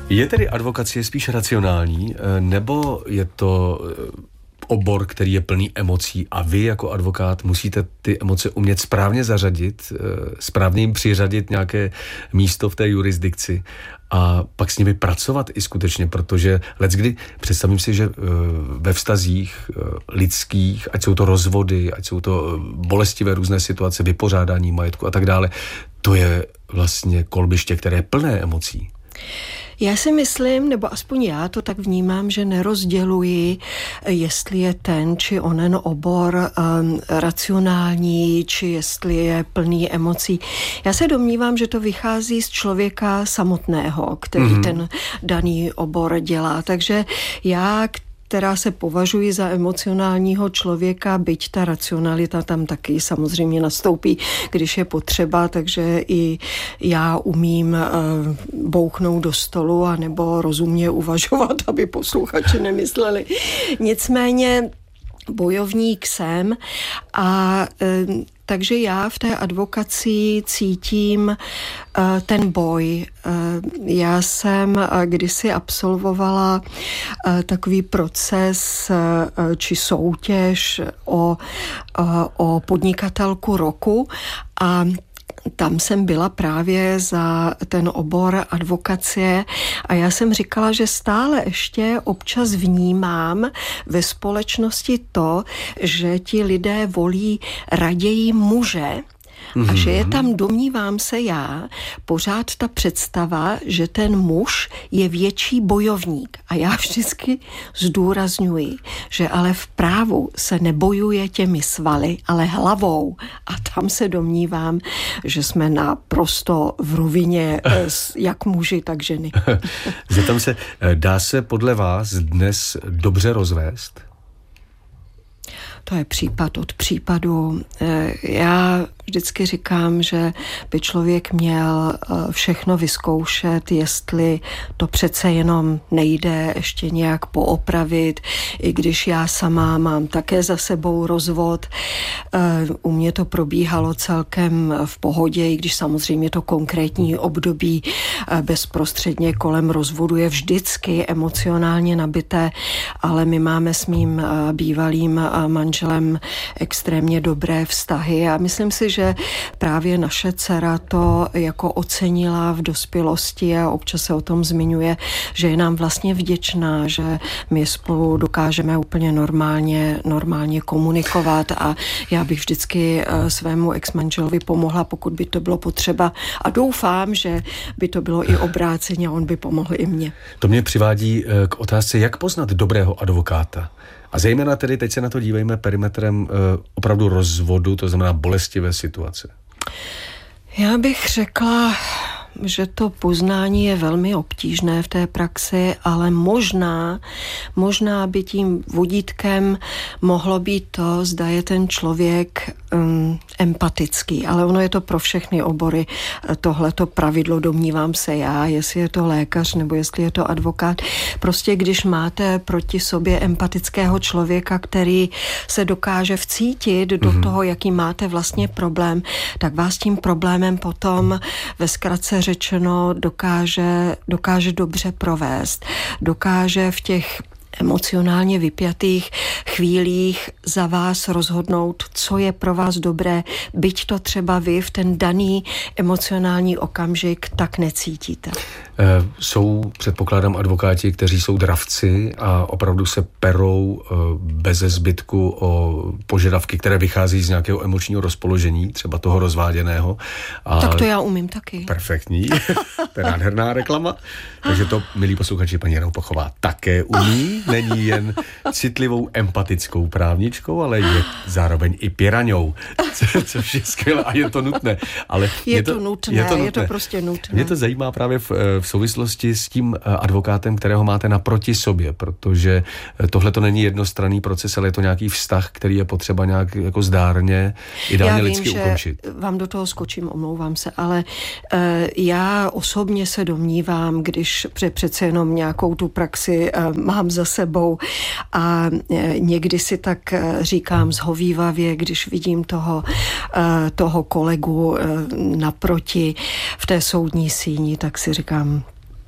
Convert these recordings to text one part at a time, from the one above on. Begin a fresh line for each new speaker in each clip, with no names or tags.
Je tedy advokacie spíš racionální, nebo je to obor, který je plný emocí a vy jako advokát musíte ty emoce umět správně zařadit, správně jim přiřadit nějaké místo v té jurisdikci a pak s nimi pracovat i skutečně, protože leckdy představím si, že ve vztazích lidských, ať jsou to rozvody, ať jsou to bolestivé různé situace, vypořádání majetku a tak dále, to je vlastně kolbiště, které je plné emocí.
Já si myslím, nebo aspoň já to tak vnímám, že nerozděluji, jestli je ten či onen obor racionální, či jestli je plný emocí. Já se domnívám, že to vychází z člověka samotného, který ten daný obor dělá. Takže já, která se považuji za emocionálního člověka, byť ta racionalita tam taky samozřejmě nastoupí, když je potřeba, takže i já umím bouchnout do stolu anebo rozumně uvažovat, aby posluchači nemysleli. Nicméně bojovník jsem a takže já v té advokaci cítím ten boj. Já jsem kdysi absolvovala takový proces či soutěž o podnikatelku roku a tam jsem byla právě za ten obor advokacie a já jsem říkala, že stále ještě občas vnímám ve společnosti to, že ti lidé volí raději muže, a že je tam, domnívám se já, pořád ta představa, že ten muž je větší bojovník. A já vždycky zdůrazňuji, že ale v právu se nebojuje těmi svaly, ale hlavou. A tam se domnívám, že jsme naprosto v rovině jak muži, tak ženy.
Zeptám se, dá se podle vás dnes dobře rozvést?
To je případ od případu. Já vždycky říkám, že by člověk měl všechno vyzkoušet, jestli to přece jenom nejde ještě nějak poopravit, i když já sama mám také za sebou rozvod. U mě to probíhalo celkem v pohodě, i když samozřejmě to konkrétní období bezprostředně kolem rozvodu je vždycky emocionálně nabité, ale my máme s mým bývalým manželem extrémně dobré vztahy a myslím si, že právě naše dcera to jako ocenila v dospělosti a občas se o tom zmiňuje, že je nám vlastně vděčná, že my spolu dokážeme úplně normálně komunikovat a já bych vždycky svému ex-manželovi pomohla, pokud by to bylo potřeba a doufám, že by to bylo i obráceně a on by pomohl i mně.
To mě přivádí k otázce, jak poznat dobrého advokáta. A zejména tedy teď se na to dívejme perimetrem opravdu rozvodu, to znamená bolestivé situace.
Já bych řekla, že to poznání je velmi obtížné v té praxi, ale možná by tím vodítkem mohlo být to, zda je ten člověk empatický, ale ono je to pro všechny obory tohleto pravidlo, domnívám se já, jestli je to lékař nebo jestli je to advokát. Prostě když máte proti sobě empatického člověka, který se dokáže vcítit do toho, jaký máte vlastně problém, tak vás tím problémem potom ve zkratce řečeno dokáže dobře provést. Dokáže v těch emocionálně vypjatých chvílích za vás rozhodnout, co je pro vás dobré, byť to třeba vy v ten daný emocionální okamžik tak necítíte.
Jsou, předpokládám, advokáti, kteří jsou dravci a opravdu se perou beze zbytku o požadavky, které vychází z nějakého emočního rozpoložení, třeba toho rozváděného.
Tak to já umím taky.
Perfektní. To je nádherná reklama. Takže to, milí posluchači, paní Jana Opachová také umí. Není jen citlivou, empatickou právničkou, ale je zároveň i piraňou, což je skvělé a je to nutné. Ale
je to nutné, je to prostě nutné.
Mě to zajímá právě v souvislosti s tím advokátem, kterého máte naproti sobě, protože tohle to není jednostranný proces, ale je to nějaký vztah, který je potřeba nějak jako zdárně, ideálně lidsky ukončit.
Já vím, že vám do toho skočím, omlouvám se, ale já osobně se domnívám, když přece jenom nějakou tu praxi mám za sebou a někdy si tak říkám zhovívavě, když vidím toho kolegu naproti v té soudní síni, tak si říkám,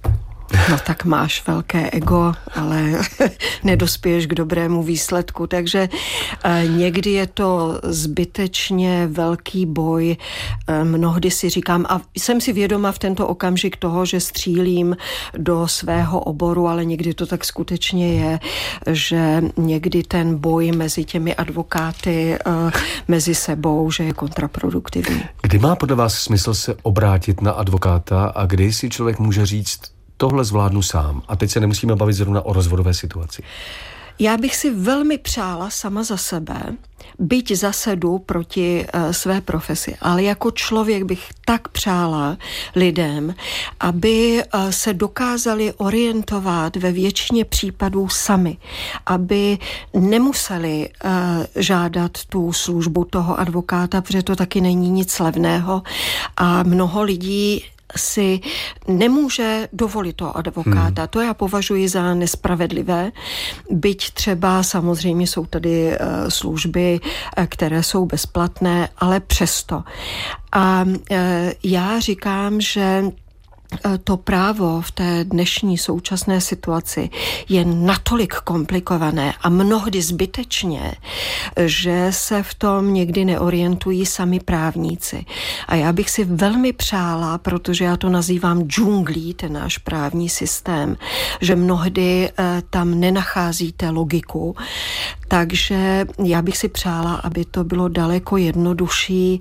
No tak máš velké ego, ale nedospěješ k dobrému výsledku, takže někdy je to zbytečně velký boj. Mnohdy si říkám, a jsem si vědoma v tento okamžik toho, že střílím do svého oboru, ale někdy to tak skutečně je, že někdy ten boj mezi těmi advokáty, mezi sebou, že je kontraproduktivní.
Kdy má podle vás smysl se obrátit na advokáta a kdy si člověk může říct, tohle zvládnu sám? A teď se nemusíme bavit zrovna o rozvodové situaci.
Já bych si velmi přála sama za sebe, byť zase jdu proti své profesi, ale jako člověk bych tak přála lidem, aby se dokázali orientovat ve většině případů sami, aby nemuseli žádat tu službu toho advokáta, protože to taky není nic levného a mnoho lidí si nemůže dovolit toho advokáta. To já považuji za nespravedlivé, byť třeba samozřejmě jsou tady služby, které jsou bezplatné, ale přesto. A já říkám, že to právo v té dnešní současné situaci je natolik komplikované a mnohdy zbytečně, že se v tom někdy neorientují sami právníci. A já bych si velmi přála, protože já to nazývám džunglí, ten náš právní systém, že mnohdy tam nenacházíte logiku, takže já bych si přála, aby to bylo daleko jednodušší,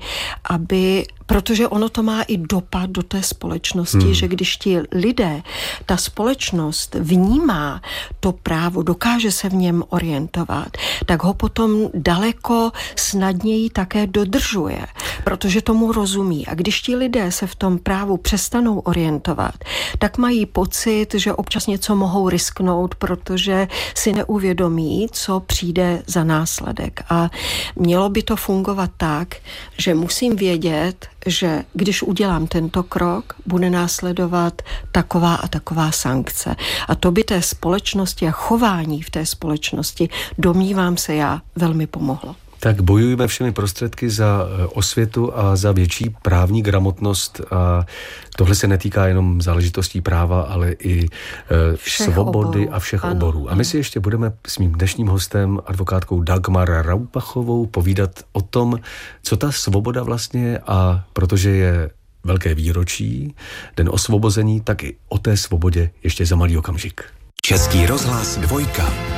protože ono to má i dopad do té společnosti, že když ti lidé, ta společnost vnímá to právo, dokáže se v něm orientovat, tak ho potom daleko snadněji také dodržuje, protože tomu rozumí. A když ti lidé se v tom právu přestanou orientovat, tak mají pocit, že občas něco mohou risknout, protože si neuvědomí, co přijde za následek. A mělo by to fungovat tak, že musím vědět, že když udělám tento krok, bude následovat taková a taková sankce. A to by té společnosti a chování v té společnosti, domnívám se já, velmi pomohlo.
Tak bojujeme všemi prostředky za osvětu a za větší právní gramotnost a tohle se netýká jenom záležitostí práva, ale i svobody oborů. A všech oborů. A my si ještě budeme s mým dnešním hostem, advokátkou Dagmar Raupachovou, povídat o tom, co ta svoboda vlastně je, a protože je velké výročí, Den osvobození, tak i o té svobodě ještě za malý okamžik.
Český rozhlas 2.